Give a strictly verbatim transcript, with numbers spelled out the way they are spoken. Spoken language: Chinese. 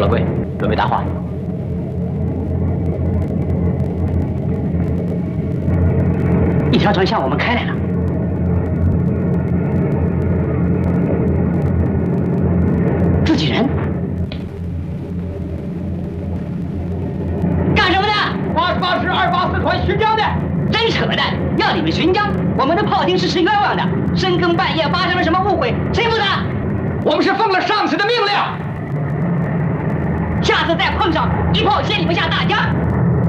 老贵，准备搭话。一条船向我们开来了。自己人？干什么的？ 八十八师二八四团巡江的。 真扯淡！要你们巡江，我们的炮艇是吃冤枉的。深更半夜发生了什么误会，谁负责？ 我们是奉了上司的命令。 下次再碰上，一炮先你们下大江。